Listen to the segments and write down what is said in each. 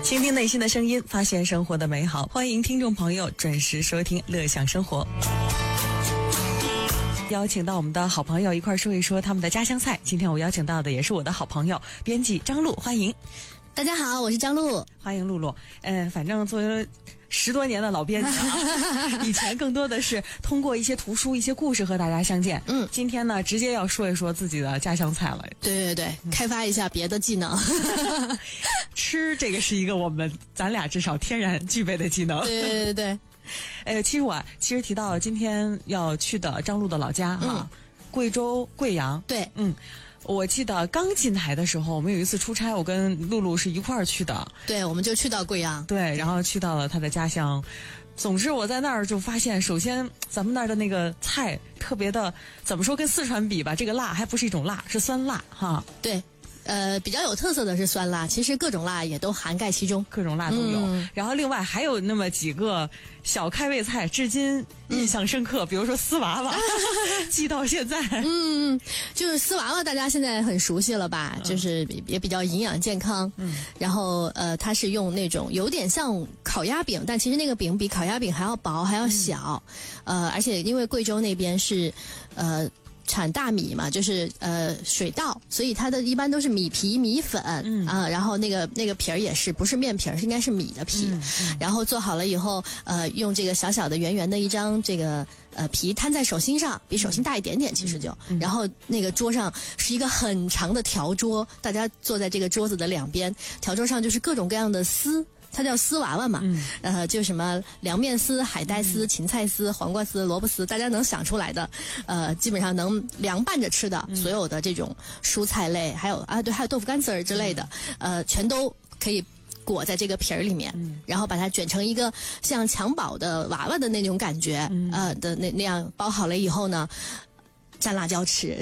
倾听内心的声音，发现生活的美好。欢迎听众朋友准时收听乐享生活。邀请到我们的好朋友一块说一说他们的家乡菜。今天我邀请到的也是我的好朋友编辑张璐，欢迎。 大家好，我是张璐， 欢迎露露。反正作为10多年的老编辑啊，以前更多的是通过一些图书、一些故事和大家相见。今天呢，直接要说一说自己的家乡菜了。 对，开发一下别的技能。 吃这个是一个咱俩至少天然具备的技能。 对。 其实提到今天要去的张璐的老家贵州贵阳。 对， 我记得刚进台的时候，我们有一次出差，我跟露露是一块儿去的。 对，我们就去到贵阳。 对，然后去到了他的家乡。总之我在那儿就发现，首先咱们那儿的那个菜特别的，怎么说，跟四川比吧，这个辣还不是一种辣，是酸辣哈。 对。比较有特色的是酸辣，其实各种辣也都涵盖其中， 各种辣都有。然后另外还有那么几个小开胃菜，至今印象深刻，比如说丝娃娃，记到现在。 就是丝娃娃，大家现在很熟悉了吧？就是也比较营养健康。然后它是用那种有点像烤鸭饼，但其实那个饼比烤鸭饼还要薄，还要小。而且因为贵州那边是产大米嘛，就是水稻，所以它的一般都是米皮米粉然后那个皮儿也是不是面皮儿，应该是米的皮。然后做好了以后，用这个小小的圆圆的一张这个皮摊在手心上，比手心大一点点其实就。然后那个桌上是一个很长的条桌，大家坐在这个桌子的两边，条桌上就是各种各样的丝。它叫丝娃娃嘛，就什么凉面丝、海带丝、芹菜丝、黄瓜丝、萝卜丝，大家能想出来的，基本上能凉拌着吃的，所有的这种蔬菜类，还有豆腐干丝儿之类的，全都可以裹在这个皮儿里面，然后把它卷成一个像襁褓的娃娃的那种感觉，的那样包好了以后呢，蘸辣椒吃。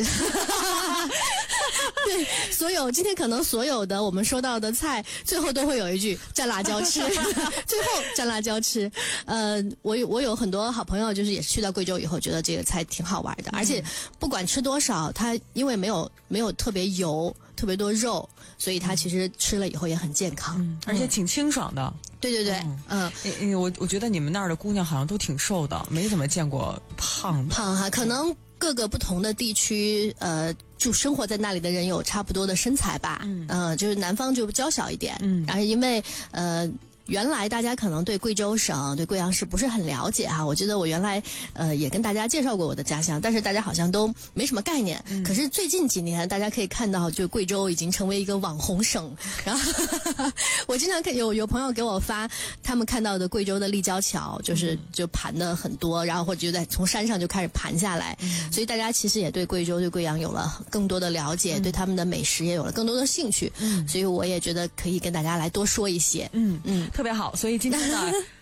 对，今天可能所有的我们说到的菜，最后都会有一句蘸辣椒吃。最后蘸辣椒吃。我有很多好朋友，就是也是去到贵州以后，觉得这个菜挺好玩的，而且不管吃多少，它因为没有特别油、特别多肉，所以它其实吃了以后也很健康， 而且挺清爽的。 对， 我觉得你们那儿的姑娘好像都挺瘦的，没怎么见过胖哈，可能各个不同的地区，就生活在那里的人有差不多的身材吧，就是南方就娇小一点，然后因为原来大家可能对贵州省、对贵阳市不是很了解哈，我觉得我原来也跟大家介绍过我的家乡，但是大家好像都没什么概念。可是最近几年，大家可以看到，就贵州已经成为一个网红省。然后我经常有朋友给我发他们看到的贵州的立交桥，就盘的很多，然后或者就在从山上就开始盘下来，所以大家其实也对贵州、对贵阳有了更多的了解，对他们的美食也有了更多的兴趣。所以我也觉得可以跟大家来多说一些。 特别好，所以今天呢，